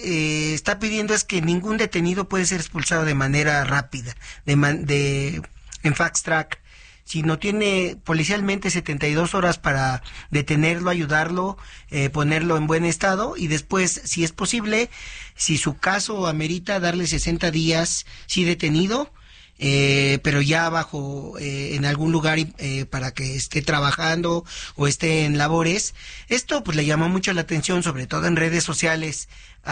está pidiendo es que ningún detenido puede ser expulsado de manera rápida, en fast track, sino tiene policialmente 72 horas para detenerlo, ayudarlo, ponerlo en buen estado, y después, si es posible, si su caso amerita, darle 60 días, sí, detenido, pero ya bajo en algún lugar para que esté trabajando o esté en labores. Esto pues le llamó mucho la atención, sobre todo en redes sociales,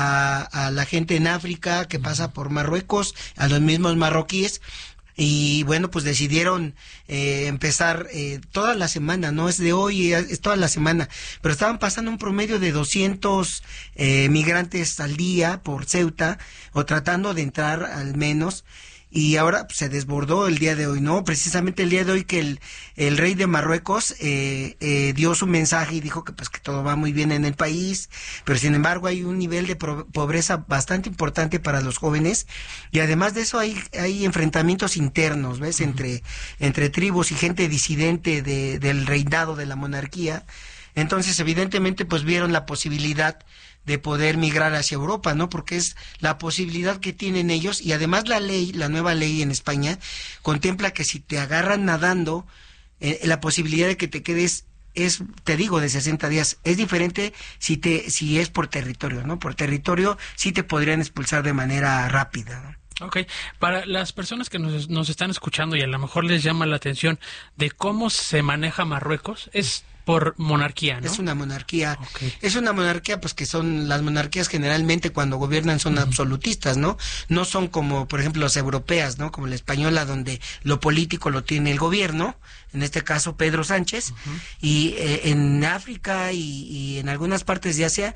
a la gente en África que pasa por Marruecos, a los mismos marroquíes. Y bueno, pues decidieron empezar toda la semana, no es de hoy, es toda la semana, pero estaban pasando un promedio de 200 migrantes al día por Ceuta, o tratando de entrar al menos. Y ahora pues, se desbordó el día de hoy, ¿no? Precisamente el día de hoy que el rey de Marruecos dio su mensaje y dijo que pues que todo va muy bien en el país, pero sin embargo hay un nivel de pobreza bastante importante para los jóvenes, y además de eso hay enfrentamientos internos, ¿ves? Entre tribus y gente disidente del reinado de la monarquía. Entonces, evidentemente, pues vieron la posibilidad de poder migrar hacia Europa, ¿no? Porque es la posibilidad que tienen ellos, y además la nueva ley en España contempla que si te agarran nadando, la posibilidad de que te quedes es, te digo, de 60 días. Es diferente si es por territorio, ¿no? Por territorio sí te podrían expulsar de manera rápida, ¿no? Ok, para las personas que nos están escuchando y a lo mejor les llama la atención de cómo se maneja Marruecos, es por monarquía, ¿no? Es una monarquía. Okay. Es una monarquía, pues que son las monarquías generalmente cuando gobiernan son absolutistas, ¿no? No son como, por ejemplo, las europeas, ¿no? Como la española, donde lo político lo tiene el gobierno, en este caso Pedro Sánchez, y en África y en algunas partes de Asia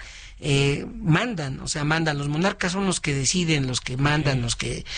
mandan, los monarcas son los que deciden, los que mandan, los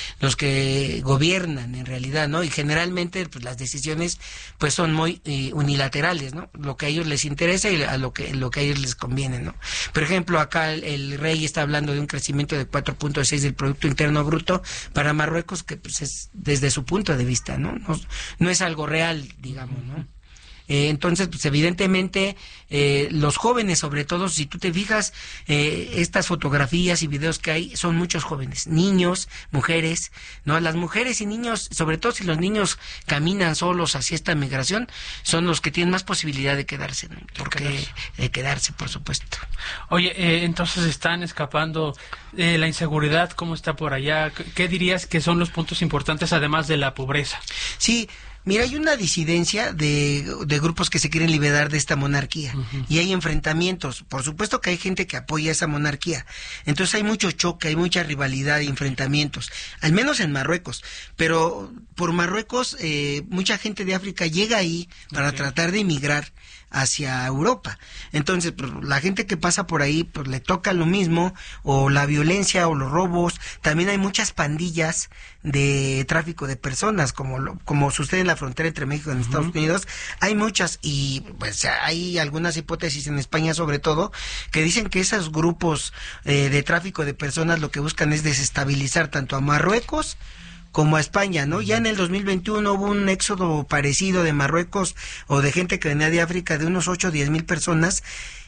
que gobiernan en realidad, ¿no? Y generalmente pues las decisiones pues son muy unilaterales, ¿no? Lo que a ellos les interesa y lo que a ellos les conviene, ¿no? Por ejemplo, acá el rey está hablando de un crecimiento de 4.6 del Producto Interno Bruto para Marruecos, que pues es desde su punto de vista, ¿no? No es algo real, digamos, ¿no? Entonces, pues evidentemente, los jóvenes, sobre todo, si tú te fijas, estas fotografías y videos que hay, son muchos jóvenes, niños, mujeres, ¿no? Las mujeres y niños, sobre todo si los niños caminan solos hacia esta migración, son los que tienen más posibilidad de quedarse, ¿no? De quedarse, por supuesto. Oye, entonces están escapando la inseguridad, ¿cómo está por allá? ¿Qué dirías que son los puntos importantes, además de la pobreza? Sí. Mira, hay una disidencia de grupos que se quieren liberar de esta monarquía, y hay enfrentamientos. Por supuesto que hay gente que apoya esa monarquía. Entonces hay mucho choque, hay mucha rivalidad y enfrentamientos, al menos en Marruecos. Pero por Marruecos, mucha gente de África llega ahí para tratar de emigrar hacia Europa. Entonces, pues, la gente que pasa por ahí, pues le toca lo mismo, o la violencia o los robos. También hay muchas pandillas de tráfico de personas, como sucede en la frontera entre México y Estados Unidos. Hay muchas, y pues hay algunas hipótesis en España sobre todo, que dicen que esos grupos de tráfico de personas lo que buscan es desestabilizar tanto a Marruecos como a España, ¿no? Ya en el 2021 hubo un éxodo parecido de Marruecos o de gente que venía de África de unos 8 o 10 mil personas,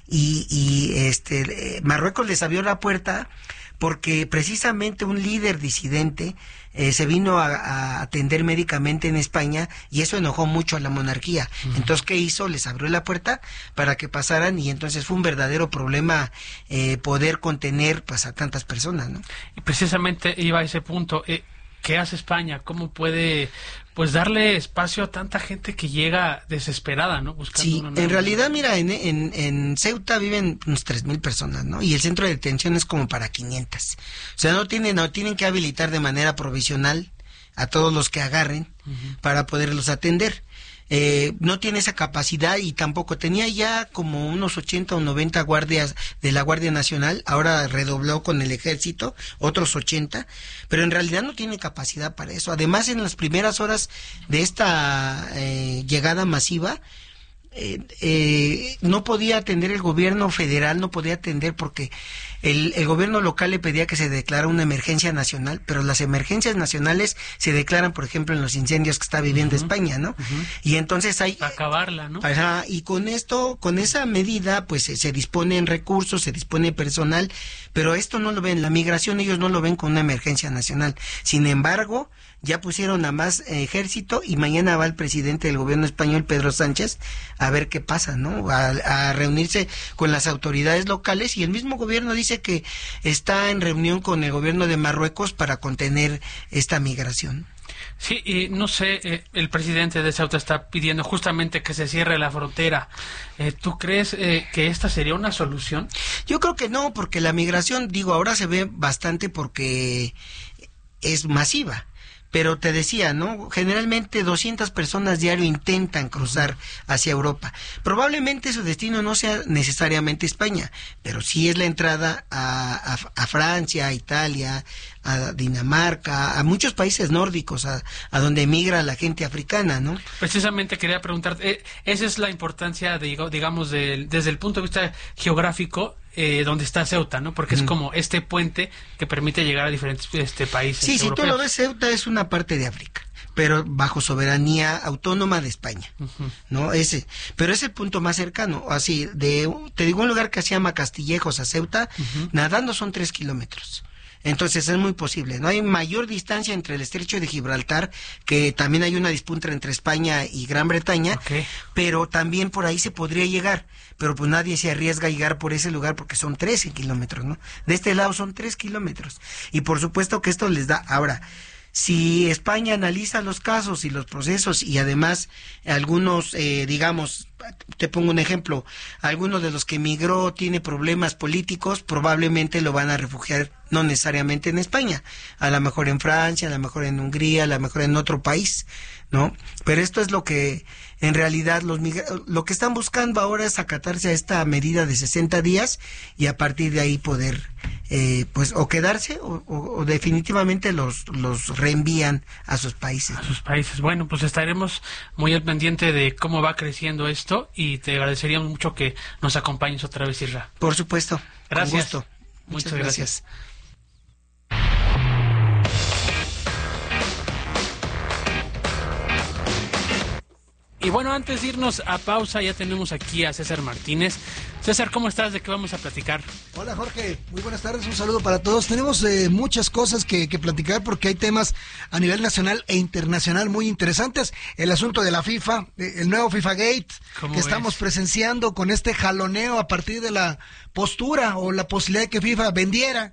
y Marruecos les abrió la puerta porque precisamente un líder disidente se vino a atender médicamente en España, y eso enojó mucho a la monarquía. Entonces, ¿qué hizo? Les abrió la puerta para que pasaran, y entonces fue un verdadero problema poder contener pues a tantas personas, ¿no? Y precisamente iba a ese punto. ¿Qué hace España? ¿Cómo puede pues darle espacio a tanta gente que llega desesperada, ¿no? Buscando sí, en realidad, mira, en Ceuta viven unos 3,000 personas, ¿no? Y el centro de detención es como para 500. O sea, no tienen que habilitar de manera provisional a todos los que agarren para poderlos atender. No tiene esa capacidad, y tampoco tenía ya como unos 80 o 90 guardias de la Guardia Nacional. Ahora redobló con el ejército otros 80, pero en realidad no tiene capacidad para eso. Además, en las primeras horas de esta llegada masiva, no podía atender el gobierno federal, no podía atender porque el gobierno local le pedía que se declarara una emergencia nacional, pero las emergencias nacionales se declaran, por ejemplo, en los incendios que está viviendo España, ¿no? Y entonces hay... acabarla, ¿no? Y con esto, con esa medida, pues se dispone en recursos, se dispone personal, pero esto no lo ven, la migración ellos no lo ven con una emergencia nacional. Sin embargo, ya pusieron a más ejército y mañana va el presidente del gobierno español, Pedro Sánchez, a ver qué pasa, ¿no? A reunirse con las autoridades locales, y el mismo gobierno dice que está en reunión con el gobierno de Marruecos para contener esta migración. Sí, y no sé, el presidente de Ceuta está pidiendo justamente que se cierre la frontera. ¿Tú crees que esta sería una solución? Yo creo que no, porque la migración, digo, ahora se ve bastante porque es masiva. Pero te decía, ¿no? Generalmente 200 personas diario intentan cruzar hacia Europa. Probablemente su destino no sea necesariamente España, pero sí es la entrada a Francia, a Italia, a Dinamarca, a muchos países nórdicos, a donde emigra la gente africana, ¿no? Precisamente quería preguntarte, esa es la importancia, digamos, desde el punto de vista geográfico, donde está Ceuta, ¿no? Porque es como este puente que permite llegar a diferentes países. Sí, si tú lo ves, Ceuta es una parte de África, pero bajo soberanía autónoma de España, ¿no? Pero es el punto más cercano. Así, te digo, un lugar que se llama Castillejos a Ceuta, nadando son 3 kilómetros. Entonces es muy posible. No hay mayor distancia entre el estrecho de Gibraltar, que también hay una disputa entre España y Gran Bretaña, pero también por ahí se podría llegar. Pero pues nadie se arriesga a llegar por ese lugar porque son 13 kilómetros, ¿no? De este lado son 3 kilómetros. Y por supuesto que esto les da... Ahora, si España analiza los casos y los procesos y además algunos, digamos, te pongo un ejemplo, alguno de los que emigró tiene problemas políticos, probablemente lo van a refugiar no necesariamente en España, a lo mejor en Francia, a lo mejor en Hungría, a lo mejor en otro país, ¿no? Pero esto es lo que en realidad lo que están buscando ahora es acatarse a esta medida de 60 días y a partir de ahí poder pues o quedarse o definitivamente los reenvían a sus países. A sus países. Bueno, pues estaremos muy al pendiente de cómo va creciendo esto y te agradeceríamos mucho que nos acompañes otra vez, Isra. Por supuesto. Gracias. Con gusto. Muchas gracias. Y bueno, antes de irnos a pausa, ya tenemos aquí a César Martínez. César, ¿cómo estás? ¿De qué vamos a platicar? Hola Jorge, muy buenas tardes, un saludo para todos. Tenemos muchas cosas que platicar porque hay temas a nivel nacional e internacional muy interesantes. El asunto de la FIFA, el nuevo FIFA Gate, que estamos presenciando con este jaloneo a partir de la postura o la posibilidad de que FIFA vendiera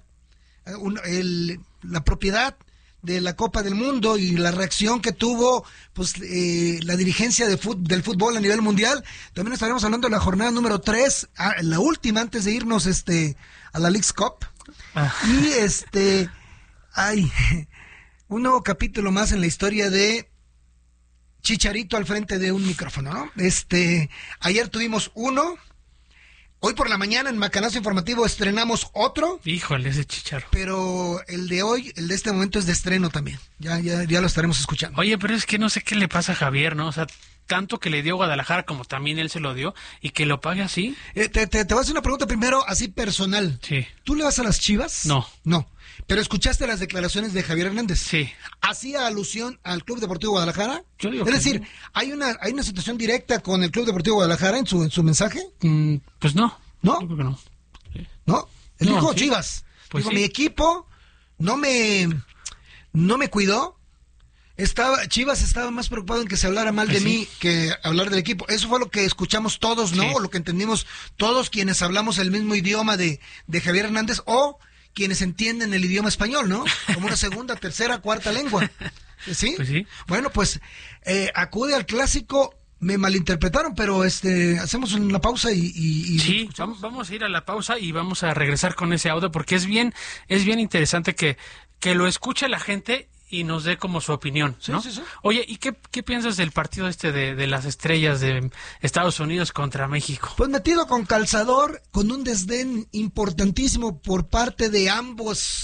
la propiedad de la Copa del Mundo y la reacción que tuvo pues la dirigencia del fútbol a nivel mundial. También estaremos hablando de la jornada número 3, la última antes de irnos a la Leagues Cup. Y hay un nuevo capítulo más en la historia de Chicharito al frente de un micrófono, ¿no? Ayer tuvimos uno. Hoy por la mañana en Macanazo Informativo estrenamos otro. Híjole, ese Chicharo. Pero el de hoy, el de este momento es de estreno también. Ya lo estaremos escuchando. Oye, pero es que no sé qué le pasa a Javier, ¿no? O sea, tanto que le dio Guadalajara como también él se lo dio y que lo pague así. Te voy a hacer una pregunta primero así personal. Sí. ¿Tú le vas a las Chivas? No. No. Pero escuchaste las declaraciones de Javier Hernández. Sí. ¿Hacía alusión al Club Deportivo Guadalajara? Yo digo es decir, no. ¿hay una situación directa con el Club Deportivo Guadalajara en su mensaje? Pues no. ¿No? Yo creo que no. Sí. ¿No? Él dijo sí. Chivas. Pues dijo, sí. mi equipo no me cuidó. Chivas estaba más preocupado en que se hablara mal de mí que hablar del equipo. Eso fue lo que escuchamos todos, ¿no? Sí. O lo que entendimos todos quienes hablamos el mismo idioma de Javier Hernández o quienes entienden el idioma español, ¿no? Como una segunda, tercera, cuarta lengua. ¿Sí? Pues sí. Bueno, pues acude al clásico. Me malinterpretaron, pero hacemos una pausa y sí, vamos a ir a la pausa y vamos a regresar con ese audio porque es bien interesante que lo escuche la gente y nos dé como su opinión, ¿no? Sí. Oye, ¿y qué piensas del partido de las estrellas de Estados Unidos contra México? Pues metido con calzador, con un desdén importantísimo por parte de ambos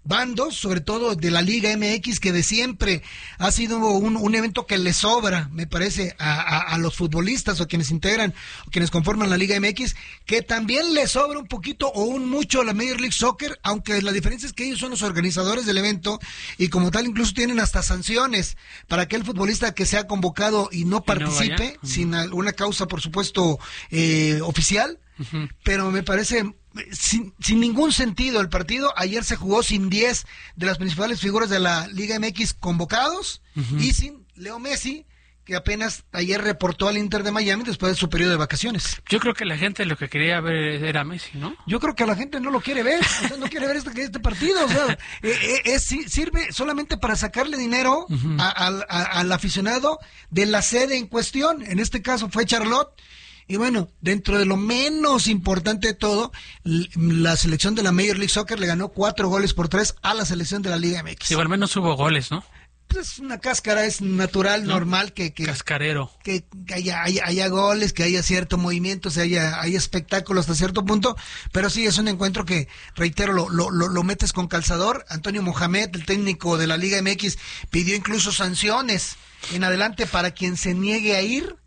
bandos, sobre todo de la Liga MX, que de siempre ha sido un evento que le sobra, me parece, a los futbolistas o quienes integran o quienes conforman la Liga MX, que también le sobra un poquito o un mucho a la Major League Soccer, aunque la diferencia es que ellos son los organizadores del evento y como tal incluso tienen hasta sanciones para aquel futbolista que sea convocado y no participe, sin alguna causa, por supuesto, oficial. Pero me parece sin ningún sentido el partido. Ayer se jugó sin 10 de las principales figuras de la Liga MX convocados y sin Leo Messi, que apenas ayer reportó al Inter de Miami después de su periodo de vacaciones. Yo creo que la gente lo que quería ver era Messi, ¿no? Yo creo que la gente no lo quiere ver, o sea, no quiere ver este partido, o sea, sirve solamente para sacarle dinero al aficionado de la sede en cuestión. En este caso fue Charlotte. Y bueno, dentro de lo menos importante de todo, la selección de la Major League Soccer le ganó 4-3 a la selección de la Liga MX. Igual menos hubo goles, ¿no? Pues es una cáscara, es natural, normal que cascarero. Que haya goles, que haya cierto movimiento, haya espectáculo hasta cierto punto, pero sí es un encuentro que, reitero, lo metes con calzador. Antonio Mohamed, el técnico de la Liga MX, pidió incluso sanciones en adelante para quien se niegue a ir.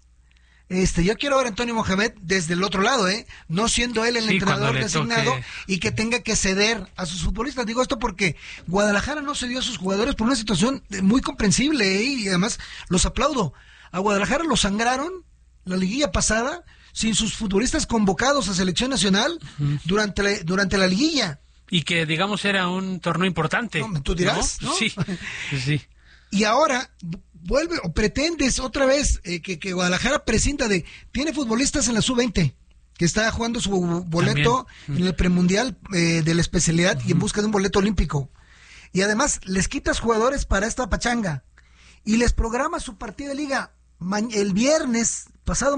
Yo quiero ver a Antonio Mohamed desde el otro lado, no siendo él el entrenador designado y que tenga que ceder a sus futbolistas. Digo esto porque Guadalajara no cedió a sus jugadores por una situación muy comprensible, y además los aplaudo. A Guadalajara lo sangraron la liguilla pasada sin sus futbolistas convocados a selección nacional durante la liguilla. Y que, digamos, era un torneo importante. No, tú dirás, ¿no? Sí, sí. Y ahora vuelve o pretendes otra vez que Guadalajara prescinda tiene futbolistas en la sub-20 que está jugando su boleto en el premundial de la especialidad y en busca de un boleto olímpico, y además les quitas jugadores para esta pachanga y les programas su partido de liga el viernes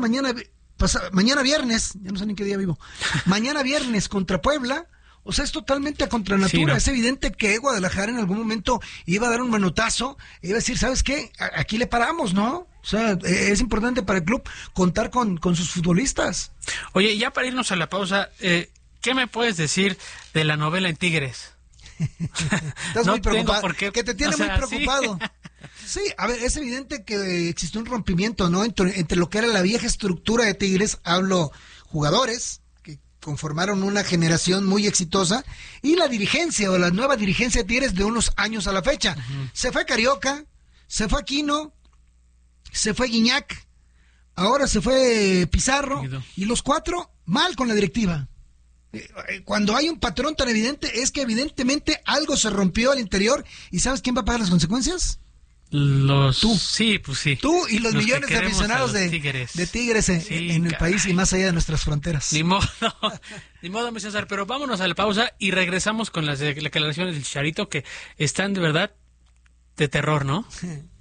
mañana viernes, ya no sé ni qué día vivo, mañana viernes contra Puebla. O sea, es totalmente a contranatura. Sí, ¿no? Es evidente que Guadalajara en algún momento iba a dar un manotazo, iba a decir, ¿sabes qué? Aquí le paramos, ¿no? O sea, es importante para el club contar con sus futbolistas. Oye, ya para irnos a la pausa, ¿qué me puedes decir de la novela en Tigres? Estás muy preocupado, que te tiene muy preocupado. Sí. Sí, a ver, es evidente que existió un rompimiento, ¿no? Entre lo que era la vieja estructura de Tigres, hablo jugadores, conformaron una generación muy exitosa, y la dirigencia o la nueva dirigencia de Tigres de unos años a la fecha. Se fue Carioca, se fue Aquino, se fue Guiñac, ahora se fue Pizarro, y los cuatro mal con la directiva. Cuando hay un patrón tan evidente, es que evidentemente algo se rompió al interior, y ¿sabes quién va a pagar las consecuencias? Tú. Sí, pues sí. Tú y los millones de aficionados de Tigres en el país y más allá de nuestras fronteras. Ni modo, mi César, pero vámonos a la pausa y regresamos con las declaraciones del Chicharito, que están de verdad de terror, ¿no?